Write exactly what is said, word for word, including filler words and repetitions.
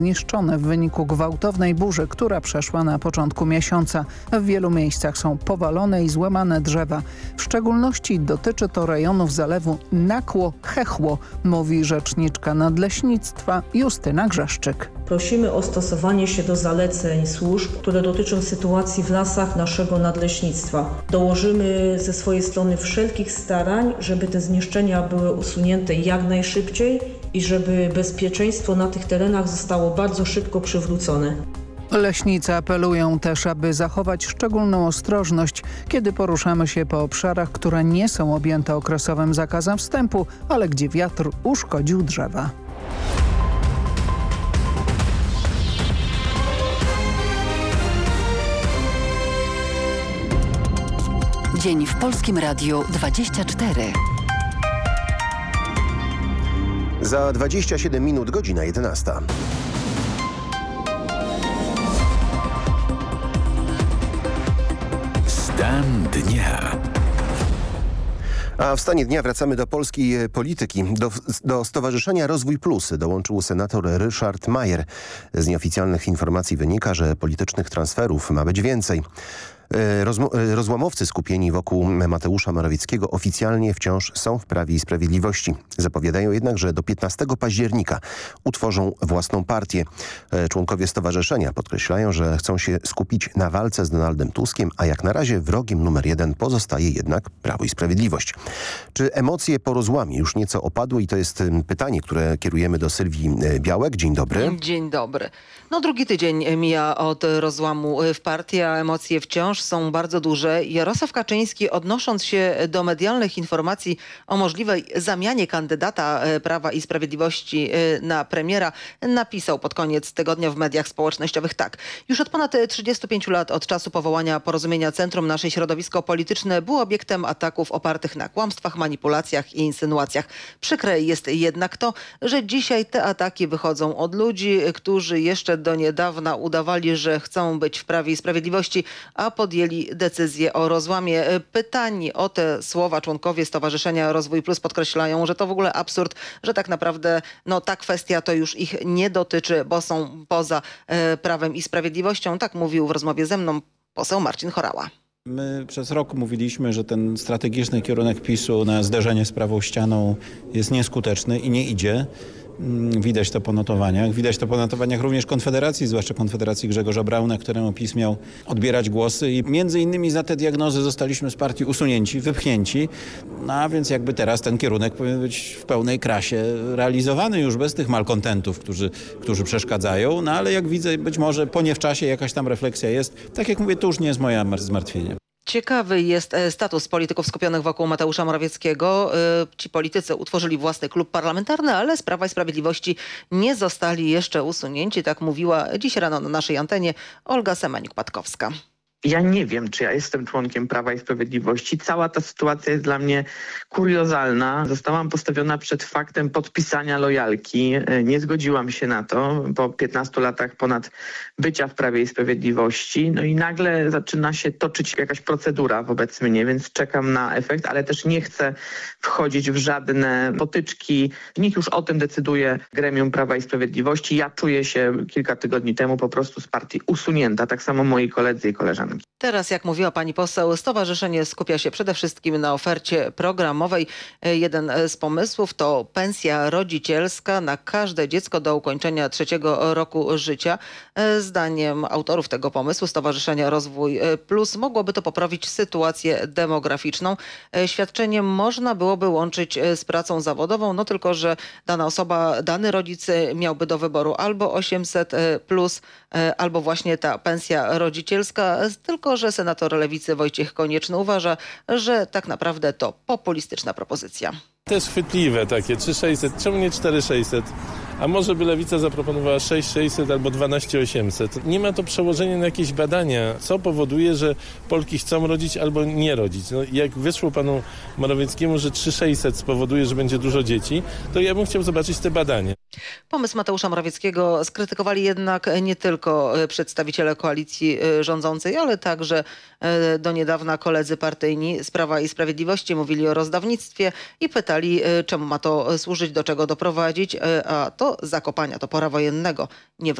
zniszczone w wyniku gwałtownej burzy, która przeszła na początku miesiąca. W wielu miejscach są powalone i złamane drzewa. W szczególności dotyczy to rejonów zalewu Nakło-Chechło, mówi rzeczniczka nadleśnictwa Justyna Grzeszczyk. Prosimy o stosowanie się do zaleceń służb, które dotyczą sytuacji w lasach naszego nadleśnictwa. Dołożymy ze swojej strony wszelkich starań, żeby te zniszczenia były usunięte jak najszybciej i żeby bezpieczeństwo na tych terenach zostało bardzo szybko przywrócone. Leśnicy apelują też, aby zachować szczególną ostrożność, kiedy poruszamy się po obszarach, które nie są objęte okresowym zakazem wstępu, ale gdzie wiatr uszkodził drzewa. Dzień w Polskim Radiu dwadzieścia cztery. Za dwadzieścia siedem minut, godzina jedenasta. Stan dnia. A w stanie dnia wracamy do polskiej polityki. Do, do Stowarzyszenia Rozwój Plus dołączył senator Ryszard Mayer. Z nieoficjalnych informacji wynika, że politycznych transferów ma być więcej. Rozmo rozłamowcy skupieni wokół Mateusza Morawieckiego oficjalnie wciąż są w Prawie i Sprawiedliwości. Zapowiadają jednak, że do piętnastego października utworzą własną partię. Członkowie stowarzyszenia podkreślają, że chcą się skupić na walce z Donaldem Tuskiem, a jak na razie wrogiem numer jeden pozostaje jednak Prawo i Sprawiedliwość. Czy emocje po rozłamie już nieco opadły? I to jest pytanie, które kierujemy do Sylwii Białek. Dzień dobry. Dzień dobry. No drugi tydzień mija od rozłamu w partii, a emocje wciąż są bardzo duże. Jarosław Kaczyński, odnosząc się do medialnych informacji o możliwej zamianie kandydata Prawa i Sprawiedliwości na premiera, napisał pod koniec tygodnia w mediach społecznościowych tak. Już od ponad trzydziestu pięciu lat od czasu powołania Porozumienia Centrum nasze środowisko polityczne było obiektem ataków opartych na kłamstwach, manipulacjach i insynuacjach. Przykre jest jednak to, że dzisiaj te ataki wychodzą od ludzi, którzy jeszcze do niedawna udawali, że chcą być w Prawie i Sprawiedliwości, a podjęli decyzję o rozłamie. Pytani o te słowa członkowie Stowarzyszenia Rozwój Plus podkreślają, że to w ogóle absurd, że tak naprawdę no, ta kwestia to już ich nie dotyczy, bo są poza e, Prawem i Sprawiedliwością. Tak mówił w rozmowie ze mną poseł Marcin Horała. My przez rok mówiliśmy, że ten strategiczny kierunek PiSu na zderzenie z prawą ścianą jest nieskuteczny i nie idzie. Widać to po notowaniach. Widać to po notowaniach również Konfederacji, zwłaszcza Konfederacji Grzegorza Brauna, któremu PiS miał odbierać głosy i między innymi za te diagnozy zostaliśmy z partii usunięci, wypchnięci. No a więc jakby teraz ten kierunek powinien być w pełnej krasie realizowany już bez tych malkontentów, którzy, którzy przeszkadzają. No ale jak widzę, być może po nie w czasie jakaś tam refleksja jest. Tak jak mówię, to już nie jest moje zmartwienie. Ciekawy jest status polityków skupionych wokół Mateusza Morawieckiego. Ci politycy utworzyli własny klub parlamentarny, ale z Prawa i Sprawiedliwości nie zostali jeszcze usunięci. Tak mówiła dziś rano na naszej antenie Olga Semeniuk-Patkowska. Ja nie wiem, czy ja jestem członkiem Prawa i Sprawiedliwości. Cała ta sytuacja jest dla mnie kuriozalna. Zostałam postawiona przed faktem podpisania lojalki. Nie zgodziłam się na to po piętnastu latach ponad bycia w Prawie i Sprawiedliwości. No i nagle zaczyna się toczyć jakaś procedura wobec mnie, więc czekam na efekt, ale też nie chcę wchodzić w żadne potyczki. Niech już o tym decyduje gremium Prawa i Sprawiedliwości. Ja czuję się kilka tygodni temu po prostu z partii usunięta. Tak samo moi koledzy i koleżanki. Teraz, jak mówiła pani poseł, stowarzyszenie skupia się przede wszystkim na ofercie programowej. Jeden z pomysłów to pensja rodzicielska na każde dziecko do ukończenia trzeciego roku życia. Zdaniem autorów tego pomysłu, Stowarzyszenia Rozwój Plus, mogłoby to poprawić sytuację demograficzną. Świadczenie można byłoby łączyć z pracą zawodową, no tylko że dana osoba, dany rodzic miałby do wyboru albo osiemset plus, albo właśnie ta pensja rodzicielska. Tylko że senator Lewicy Wojciech Konieczny uważa, że tak naprawdę to populistyczna propozycja. To jest chwytliwe takie, trzy tysiące sześćset, czemu nie cztery tysiące sześćset? A może by Lewica zaproponowała sześć tysięcy sześćset albo dwanaście tysięcy osiemset? Nie ma to przełożenia na jakieś badania, co powoduje, że Polki chcą rodzić albo nie rodzić. No, jak wyszło panu Morawieckiemu, że trzy tysiące sześćset spowoduje, że będzie dużo dzieci, to ja bym chciał zobaczyć te badania. Pomysł Mateusza Morawieckiego skrytykowali jednak nie tylko przedstawiciele koalicji rządzącej, ale także do niedawna koledzy partyjni z Prawa i Sprawiedliwości. Mówili o rozdawnictwie i pytali, czemu ma to służyć, do czego doprowadzić, a to zakopania topora wojennego nie